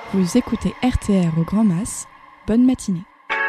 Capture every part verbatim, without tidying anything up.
Vous écoutez R T R au Grand Mas. Bonne matinée.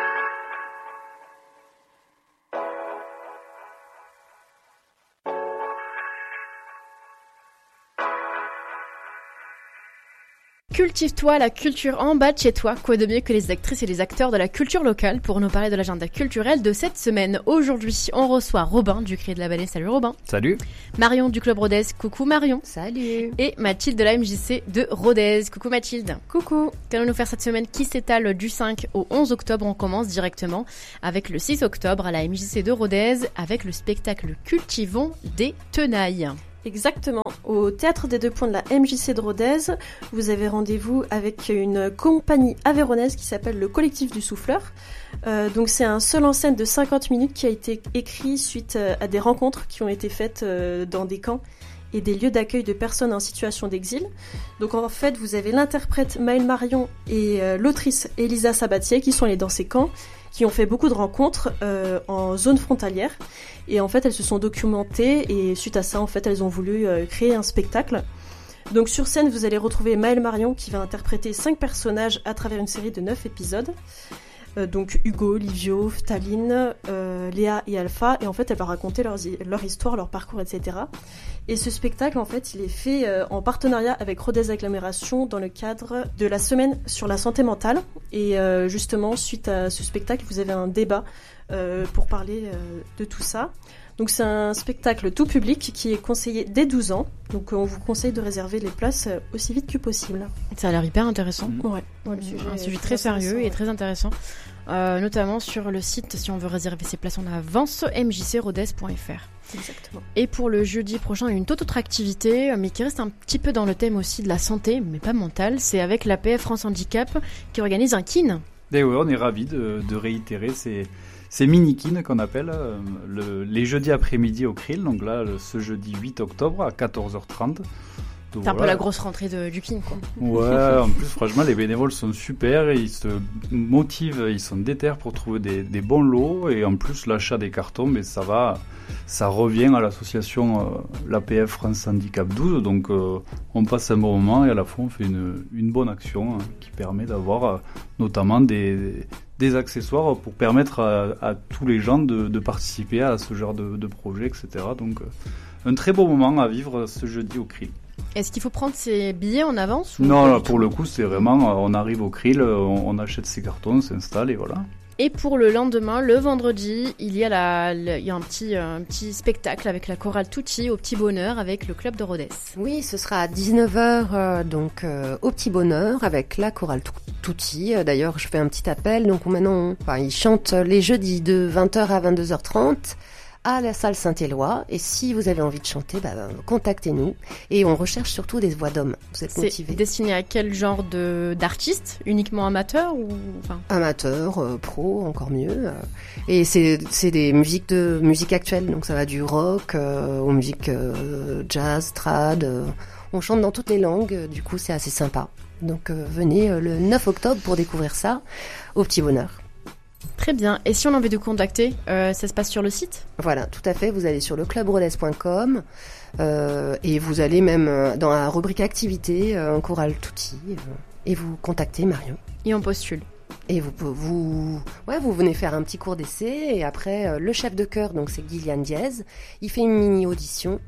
Cultive-toi la culture en bas de chez toi. Quoi de mieux que les actrices et les acteurs de la culture locale pour nous parler de l'agenda culturel de cette semaine. Aujourd'hui, on reçoit Robin du Cri de la Vallée. Salut Robin. Salut. Marion du Club Rodez. Coucou Marion. Salut. Et Mathilde de la M J C de Rodez. Coucou Mathilde. Coucou. Qu'allons-nous faire cette semaine qui s'étale du cinq au onze octobre? On commence directement avec le six octobre à la M J C de Rodez avec le spectacle Cultivons des tenailles. Exactement. Au Théâtre des Deux Ponts de la M J C de Rodez, vous avez rendez-vous avec une compagnie aveyronnaise qui s'appelle le Collectif du Souffleur. Euh, donc c'est un seul en scène de cinquante minutes qui a été écrit suite à des rencontres qui ont été faites euh, dans des camps et des lieux d'accueil de personnes en situation d'exil. Donc en fait, vous avez l'interprète Maëlle Marion et euh, l'autrice Elisa Sabatier qui sont allées dans ces camps, qui ont fait beaucoup de rencontres euh, en zone frontalière. Et en fait, elles se sont documentées et suite à ça, en fait, elles ont voulu euh, créer un spectacle. Donc sur scène, vous allez retrouver Maëlle Marion qui va interpréter cinq personnages à travers une série de neuf épisodes. Euh, donc Hugo, Livio, Taline, euh, Léa et Alpha. Et en fait, elle va raconter leurs, leur histoire, leur parcours, et cetera. Et ce spectacle, en fait, il est fait euh, en partenariat avec Rodez Agglomération dans le cadre de la semaine sur la santé mentale. Et euh, justement, suite à ce spectacle, vous avez un débat euh, pour parler euh, de tout ça. Donc c'est un spectacle tout public qui est conseillé dès douze ans. Donc on vous conseille de réserver les places aussi vite que possible. Ça a l'air hyper intéressant. Mmh. Ouais. Ouais, le sujet un sujet très sérieux et très intéressant. Euh, notamment sur le site, si on veut réserver ses places en avance, m j c rodez point f r. Exactement. Et pour le jeudi prochain, une toute autre activité, mais qui reste un petit peu dans le thème aussi de la santé, mais pas mentale. C'est avec l'A P F France Handicap qui organise un kin. Et oui, on est ravis de, de réitérer ces, ces mini-kins qu'on appelle euh, le, les jeudis après-midi au Krill. Donc là, le, ce jeudi huit octobre à quatorze heures trente. C'est voilà. Un peu la grosse rentrée de, du kin, quoi. Ouais, en plus, franchement, les bénévoles sont super, ils se motivent, ils sont déter pour trouver des, des bons lots, et en plus, l'achat des cartons, mais ça va, ça revient à l'association euh, l'A P F France Handicap douze, donc euh, on passe un bon moment, et à la fois, on fait une, une bonne action hein, qui permet d'avoir euh, notamment des, des accessoires pour permettre à, à tous les gens de, de participer à ce genre de, de projet, et cetera. Donc, euh, un très beau moment à vivre ce jeudi au Krill. Est-ce qu'il faut prendre ses billets en avance ou Non, là, pour le coup, c'est vraiment, on arrive au Krill, on, on achète ses cartons, on s'installe et voilà. Et pour le lendemain, le vendredi, il y a, la, le, il y a un, petit, un petit spectacle avec la chorale Tutti au Petit Bonheur avec le club de Rodez. Oui, ce sera à dix-neuf heures euh, donc euh, au Petit Bonheur avec la chorale Tutti. D'ailleurs, je fais un petit appel. Donc maintenant, enfin, ils chantent les jeudis de vingt heures à vingt-deux heures trente. À la salle Saint-Éloi, et si vous avez envie de chanter, bah, contactez-nous, et on recherche surtout des voix d'hommes. Vous êtes motivés. C'est destiné à quel genre de d'artistes? Uniquement amateurs ou enfin... Amateurs, euh, pro, encore mieux. Euh, et c'est c'est des musiques de musique actuelle, donc ça va du rock euh, aux musiques euh, jazz, trad. Euh, on chante dans toutes les langues, euh, du coup c'est assez sympa. Donc euh, venez euh, le neuf octobre pour découvrir ça au Petit Bonheur. Très bien. Et si on a envie de contacter, euh, ça se passe sur le site ? Voilà, tout à fait. Vous allez sur le club rodez point com euh, et vous allez même euh, dans la rubrique activité, euh, un chorale Tutti, euh, et vous contactez Marion. Et on postule. Et vous, vous, ouais, vous venez faire un petit cours d'essai et après euh, le chef de chœur, donc c'est Gillian Diaz, il fait une mini audition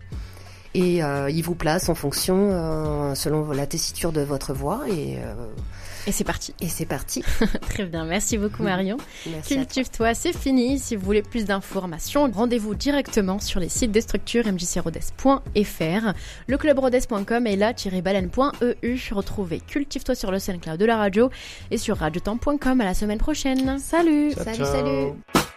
et euh, il vous place en fonction euh, selon la tessiture de votre voix et euh, Et c'est parti. Et c'est parti. Très bien, merci beaucoup Marion. Merci. Cultive-toi, c'est fini. Si vous voulez plus d'informations, rendez-vous directement sur les sites des structures m j c rodez point f r, le club rodez point com et la tiret baleine point e u. Retrouvez Cultive-toi sur le SoundCloud de la radio et sur radiotemps point com. À la semaine prochaine. Salut. Ciao, Salut, ciao. salut.